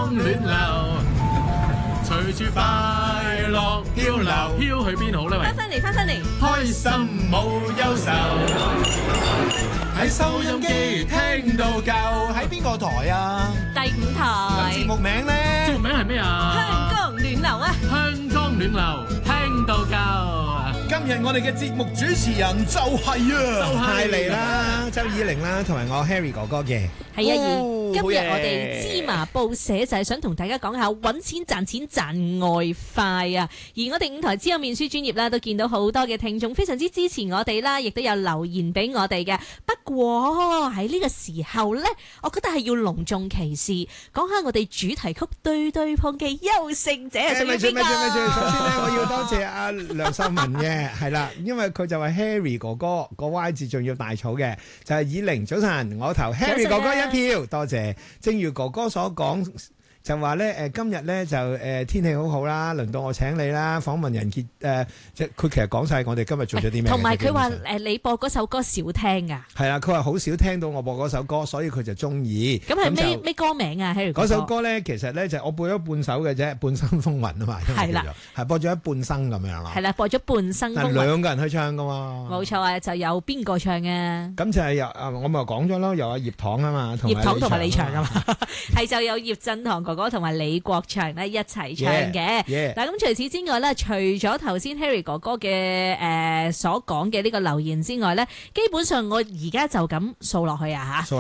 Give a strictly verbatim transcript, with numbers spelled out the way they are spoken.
暖流，隨住快樂漂流，飄去邊好呢？喂， 翻返嚟，翻返嚟， 開心冇憂愁，喺收音機聽到夠。 喺邊個台啊？ 第五台節目名咧？ 節目名係咩啊？ 香江暖流啊！ 香江暖流，聽到夠。 今日我哋嘅節目主持人就係啊， 派嚟啦，周以玲啦，同埋我 Harry 哥哥嘅。 係啊，而哦今日好嘢我哋芝麻報社就係想同大家講下揾錢賺錢賺外快啊！而我哋五台之友面書專頁啦，都見到好多嘅聽眾非常之支持我哋啦，亦都有留言俾我哋嘅。不過喺呢個時候呢，我覺得係要隆重其事，講下我哋主題曲《對對碰》嘅優勝者係屬於咪住邊咪住咪住， 個？ 首先咧，我要多謝阿梁秀文嘅，係啦，因為佢就係 Harry 哥哥個 Y 字仲要大草嘅，就係以玲早晨，我投 Harry 哥哥一票，多謝。正如哥哥所講。就話咧誒，今日咧就誒天氣好好啦，輪到我請你啦，訪問人傑誒，即係佢其實講晒我哋今日做咗啲咩。 同埋佢話誒，你播嗰首歌少聽啊。 係啦，佢話好少聽到我播嗰首歌，所以佢就中意。 咁係咩咩歌名啊 ？Harry 哥哥嗰首歌咧，其實咧就我播咗半首嘅啫，半生風雲啊嘛。 係啦， 係播咗一半生咁樣咯。 係啦，播咗半生風雲。 係兩個人去唱噶嘛。 冇錯啊，就有邊個唱啊？ 咁就係由啊，我咪講咗咯，有阿葉棠啊嘛， 葉棠同埋李翔啊嘛，係就有葉振棠哥哥同埋李國祥咧一齊唱嘅。嗱，咁除此之外咧，除咗頭先 Harry 哥哥嘅誒所講嘅呢個留言之外咧，基本上我而家就咁掃落去啊嚇。